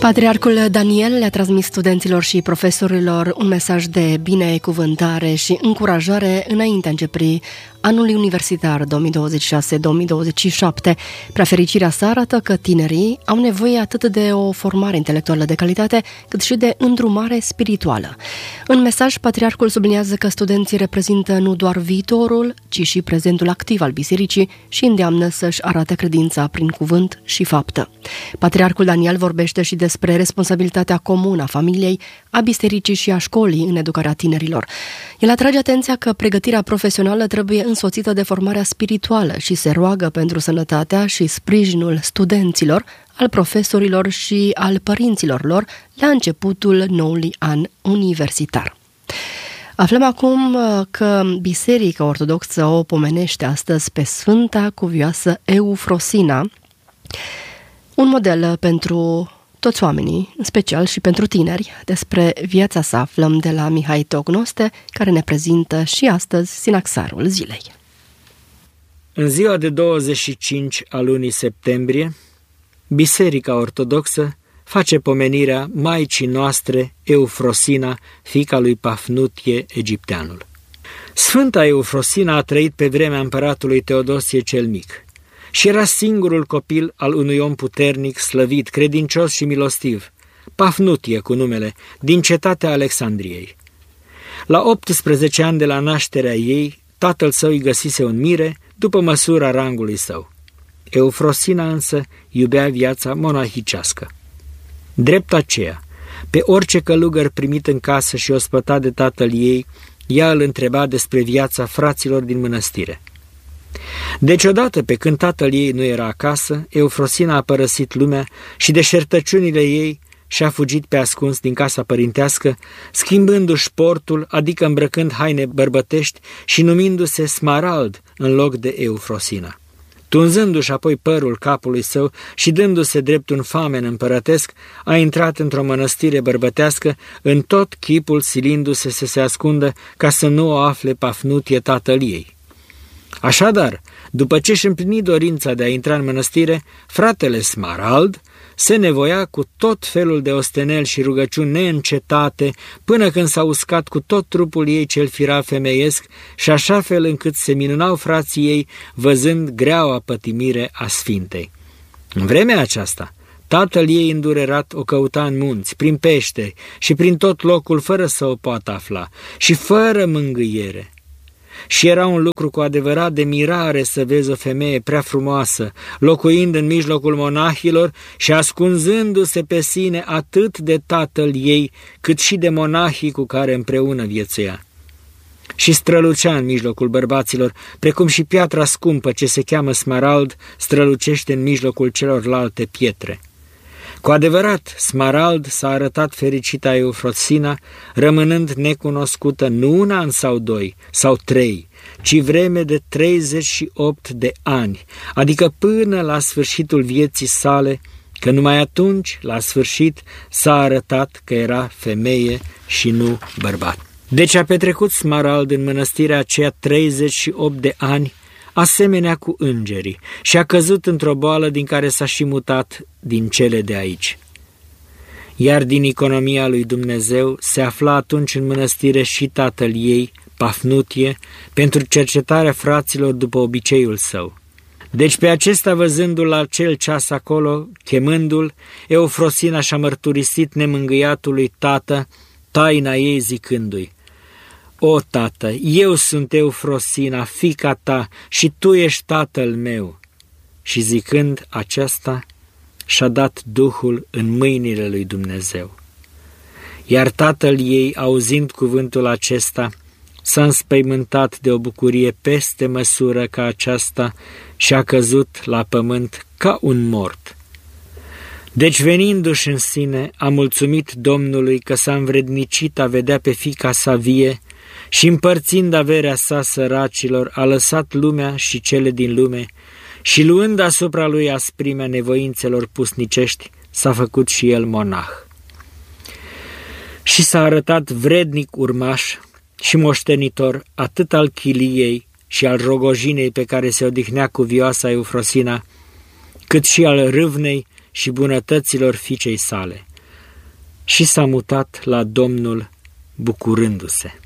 Patriarhul Daniel le-a transmis studenților și profesorilor un mesaj de binecuvântare și încurajare înaintea începerii anului universitar 2026-2027. Prea fericirea sa arată că tinerii au nevoie atât de o formare intelectuală de calitate, cât și de îndrumare spirituală. În mesaj, patriarhul subliniază că studenții reprezintă nu doar viitorul, ci și prezentul activ al bisericii și îndeamnă să-și arate credința prin cuvânt și faptă. Patriarhul Daniel vorbește și despre responsabilitatea comună a familiei, a bisericii și a școlii în educarea tinerilor. El atrage atenția că pregătirea profesională trebuie însoțită de formarea spirituală și se roagă pentru sănătatea și sprijinul studenților, al profesorilor și al părinților lor la începutul noului an universitar. Aflăm acum că Biserica Ortodoxă o pomenește astăzi pe Sfânta Cuvioasă Eufrosina, un model pentru toți oamenii, în special și pentru tineri. Despre viața sa aflăm de la Mihai Teognoste, care ne prezintă și astăzi sinaxarul zilei. În ziua de 25 a lunii septembrie, Biserica Ortodoxă face pomenirea Maicii noastre Eufrosina, fiica lui Pafnutie Egipteanul. Sfânta Eufrosina a trăit pe vremea împăratului Teodosie cel Mic și era singurul copil al unui om puternic, slăvit, credincios și milostiv, Pafnutie cu numele, din cetatea Alexandriei. La 18 ani de la nașterea ei, tatăl său îi găsise un mire după măsura rangului său. Eufrosina însă iubea viața monahicească. Drept aceea, pe orice călugăr primit în casă și ospătat de tatăl ei, ea îl întreba despre viața fraților din mănăstire. Deci odată pe când tatăl ei nu era acasă, Eufrosina a părăsit lumea și deșertăciunile ei și-a fugit pe ascuns din casa părintească, schimbându-și portul, adică îmbrăcând haine bărbătești și numindu-se Smarald în loc de Eufrosina. Tunzându-și apoi părul capului său și dându-se drept un famen împărătesc, a intrat într-o mănăstire bărbătească, în tot chipul silindu-se să se ascundă ca să nu o afle Pafnutie tatăl ei. Așadar, după ce își împlini dorința de a intra în mănăstire, fratele Smarald se nevoia cu tot felul de osteneli și rugăciuni neîncetate, până când s-a uscat cu tot trupul ei cel firav femeiesc și așa fel încât se minunau frații ei văzând greaua pătimire a Sfintei. În vremea aceasta, tatăl ei îndurerat o căuta în munți, prin peșteri și prin tot locul fără să o poată afla și fără mângâiere. Și era un lucru cu adevărat de mirare să vezi o femeie prea frumoasă, locuind în mijlocul monahilor și ascunzându-se pe sine atât de tatăl ei, cât și de monahii cu care împreună viețuia. Și strălucea în mijlocul bărbaților, precum și piatra scumpă ce se cheamă Smarald strălucește în mijlocul celorlalte pietre. Cu adevărat, Smarald s-a arătat fericita Eufrosina, rămânând necunoscută nu un an sau 2 sau 3, ci vreme de 38 de ani, adică până la sfârșitul vieții sale, că numai atunci, la sfârșit, s-a arătat că era femeie și nu bărbat. Deci a petrecut Smarald în mănăstirea aceea 38 de ani, asemenea cu îngerii, și a căzut într-o boală din care s-a și mutat din cele de aici. Iar din economia lui Dumnezeu se afla atunci în mănăstire și tatăl ei, Pafnutie, pentru cercetarea fraților după obiceiul său. Deci pe acesta, văzându-l la acel ceas acolo, chemându-l, Eufrosina și-a mărturisit nemângâiatului tată taina ei zicându-i: O, tată, eu sunt Eufrosina, fiica ta, și tu ești tatăl meu. Și zicând aceasta, și-a dat Duhul în mâinile lui Dumnezeu. Iar tatăl ei, auzind cuvântul acesta, s-a înspăimântat de o bucurie peste măsură ca aceasta și a căzut la pământ ca un mort. Deci, venindu-și în sine, a mulțumit Domnului că s-a învrednicit a vedea pe fiica sa vie și, împărțind averea sa săracilor, a lăsat lumea și cele din lume și, luând asupra lui asprimea nevoințelor pusnicești, s-a făcut și el monah. Și s-a arătat vrednic urmaș și moștenitor atât al chiliei și al rogojinei pe care se odihnea cuvioasa Eufrosina, cât și al râvnei și bunătăților fiicei sale. și s-a mutat la Domnul bucurându-se.